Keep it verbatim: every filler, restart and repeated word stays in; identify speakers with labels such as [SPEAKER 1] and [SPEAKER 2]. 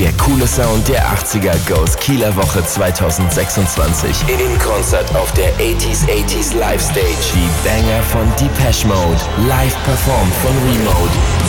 [SPEAKER 1] Der coole Sound der achtziger goes Kieler Woche zwanzig sechsundzwanzig. In Konzert auf der achtziger achtziger Live Stage. Die Banger von Depeche Mode, live performt von Remote.